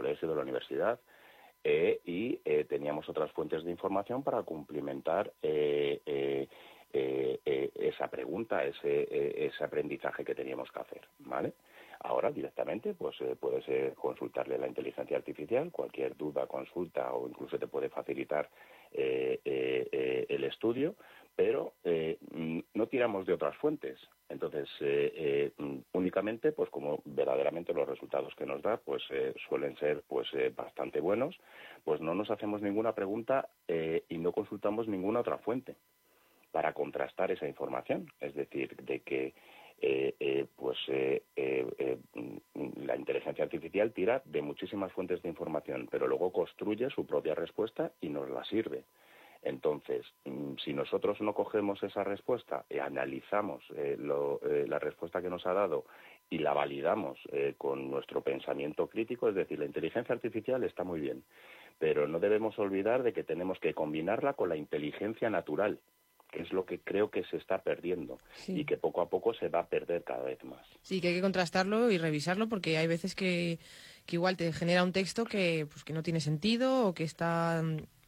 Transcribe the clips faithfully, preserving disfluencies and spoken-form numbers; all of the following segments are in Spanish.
colegio, de la universidad, eh, y eh, teníamos otras fuentes de información para cumplimentar eh, eh, eh, eh, esa pregunta, ese, eh, ese aprendizaje que teníamos que hacer, ¿vale? Ahora directamente pues eh, puedes eh, consultarle a la inteligencia artificial, cualquier duda, consulta, o incluso te puede facilitar eh, eh, eh, el estudio, pero eh, no tiramos de otras fuentes. Entonces, eh, eh, únicamente, pues como verdaderamente los resultados que nos da pues eh, suelen ser pues eh, bastante buenos, pues no nos hacemos ninguna pregunta eh, y no consultamos ninguna otra fuente para contrastar esa información. Es decir, de que eh, eh, pues eh, eh, eh, la inteligencia artificial tira de muchísimas fuentes de información, pero luego construye su propia respuesta y nos la sirve. Entonces, si nosotros no cogemos esa respuesta y analizamos eh, lo, eh, la respuesta que nos ha dado y la validamos eh, con nuestro pensamiento crítico, es decir, la inteligencia artificial está muy bien, pero no debemos olvidar de que tenemos que combinarla con la inteligencia natural, que es lo que creo que se está perdiendo, sí, y que poco a poco se va a perder cada vez más. Sí, que hay que contrastarlo y revisarlo, porque hay veces que, que igual te genera un texto que, pues, que no tiene sentido o que está...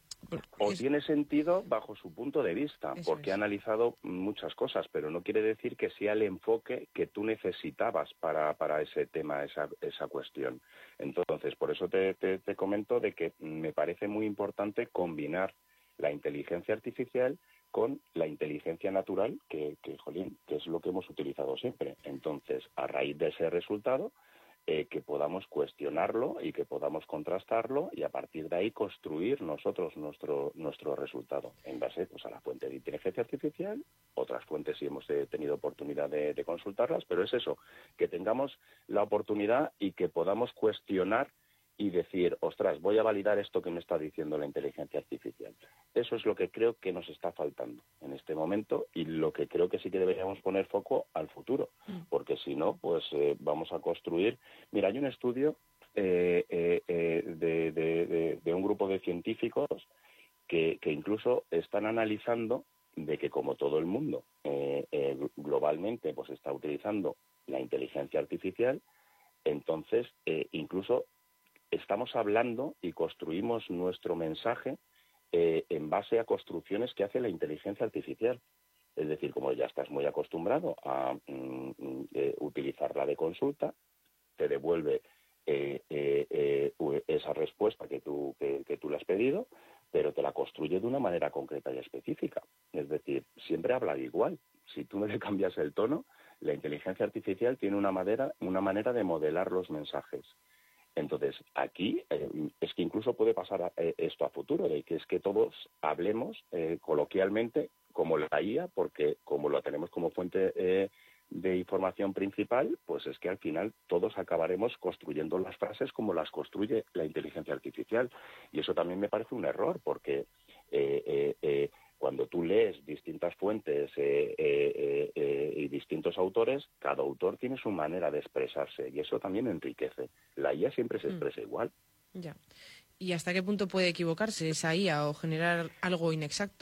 O tiene sentido bajo su punto de vista, Eso porque es. ha analizado muchas cosas, pero no quiere decir que sea el enfoque que tú necesitabas para, para ese tema, esa, esa cuestión. Entonces, por eso te, te, te comento de que me parece muy importante combinar la inteligencia artificial con la inteligencia natural, que, que, jolín, que es lo que hemos utilizado siempre. Entonces, a raíz de ese resultado, Eh, que podamos cuestionarlo y que podamos contrastarlo y a partir de ahí construir nosotros nuestro nuestro resultado en base pues a la fuente de inteligencia artificial, otras fuentes sí hemos eh, tenido oportunidad de, de consultarlas, pero es eso, que tengamos la oportunidad y que podamos cuestionar y decir, ostras, voy a validar esto que me está diciendo la inteligencia artificial. Eso es lo que creo que nos está faltando en este momento y lo que creo que sí que deberíamos poner foco al futuro, porque si no, pues eh, vamos a construir... Mira, hay un estudio eh, eh, eh, de, de, de, de un grupo de científicos que, que incluso están analizando de que como todo el mundo eh, eh, globalmente pues está utilizando la inteligencia artificial, entonces eh, incluso estamos hablando y construimos nuestro mensaje eh, en base a construcciones que hace la inteligencia artificial. Es decir, como ya estás muy acostumbrado a mm, eh, utilizarla de consulta, te devuelve eh, eh, eh, esa respuesta que tú, que, que tú le has pedido, pero te la construye de una manera concreta y específica. Es decir, siempre habla igual. Si tú no le cambias el tono, la inteligencia artificial tiene una manera, una manera de modelar los mensajes. Entonces, aquí eh, es que incluso puede pasar a, eh, esto a futuro, de que es que todos hablemos eh, coloquialmente como la I A, porque como lo tenemos como fuente eh, de información principal, pues es que al final todos acabaremos construyendo las frases como las construye la inteligencia artificial. Y eso también me parece un error, porque eh, eh, eh, cuando tú lees distintas fuentes eh, eh, eh, y distintos autores, cada autor tiene su manera de expresarse y eso también enriquece. La I A siempre se expresa mm. igual. Ya. ¿Y hasta qué punto puede equivocarse esa I A o generar algo inexacto?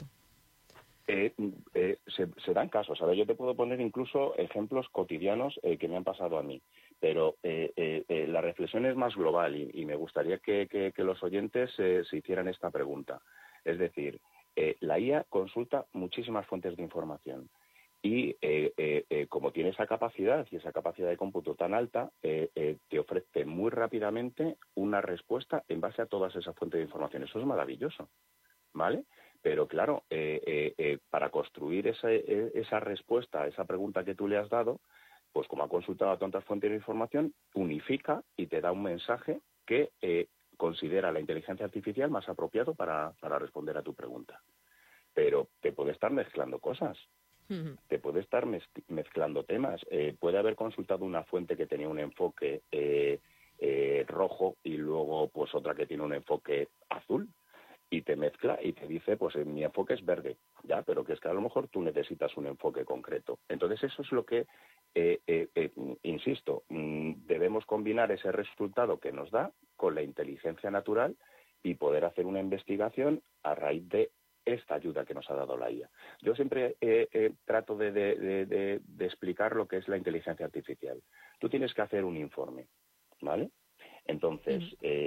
Eh, eh, se, se dan casos. A ver, yo te puedo poner incluso ejemplos cotidianos eh, que me han pasado a mí, pero eh, eh, eh, la reflexión es más global y, y me gustaría que, que, que los oyentes eh, se hicieran esta pregunta. Es decir, eh, la I A consulta muchísimas fuentes de información y eh, eh, eh, como tiene esa capacidad y esa capacidad de cómputo tan alta, eh, eh, te ofrece muy rápidamente una respuesta en base a todas esas fuentes de información. Eso es maravilloso, ¿vale? Pero claro, eh, eh, eh, para construir esa, eh, esa respuesta a esa pregunta que tú le has dado, pues como ha consultado a tantas fuentes de información, unifica y te da un mensaje que eh, considera la inteligencia artificial más apropiado para, para responder a tu pregunta. Pero te puede estar mezclando cosas, uh-huh. te puede estar mez- mezclando temas. Eh, puede haber consultado una fuente que tenía un enfoque eh, eh, rojo y luego pues otra que tiene un enfoque azul. Y te mezcla y te dice, pues mi enfoque es verde, ya, pero que es que a lo mejor tú necesitas un enfoque concreto. Entonces eso es lo que, eh, eh, eh, insisto, mmm, debemos combinar ese resultado que nos da con la inteligencia natural y poder hacer una investigación a raíz de esta ayuda que nos ha dado la I A. Yo siempre eh, eh, trato de, de, de, de, de explicar lo que es la inteligencia artificial. Tú tienes que hacer un informe, ¿vale? Entonces, eh,